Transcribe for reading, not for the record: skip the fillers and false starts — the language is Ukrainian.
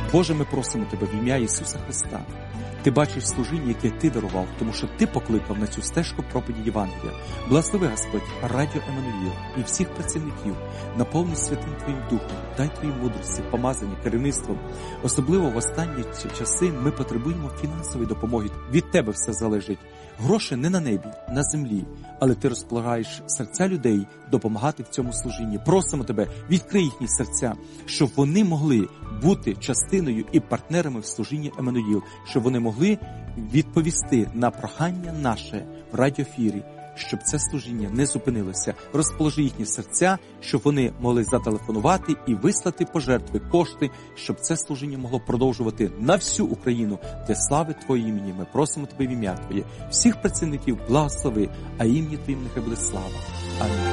Боже, ми просимо Тебе в ім'я Ісуса Христа. Ти бачиш служіння, яке Ти дарував, тому що Ти покликав на цю стежку проповіді Євангелія. Благослови, Господь, Радіо Еммануїл і всіх працівників, наповни святим Твоїм Духом, дай Твої мудрості, помазання, керівництвом. Особливо в останні часи ми потребуємо фінансової допомоги. Від Тебе все залежить. Гроші не на небі, на землі, але Ти розполагаєш серця людей допомагати в цьому служінні. Просимо Тебе, відкрий їхні серця, щоб вони могли бути частиною і партнерами в служінні Еммануїл, щоб вони могли відповісти на прохання наше в радіоефірі, щоб це служіння не зупинилося. Розположи їхні серця, щоб вони могли зателефонувати і вислати пожертви, кошти, щоб це служіння могло продовжувати на всю Україну для слави Твоєї імені. Ми просимо Тебе в ім'я Твоє. Всіх працівників благослови, а імені Твоїм нехай буде слава. Амінь.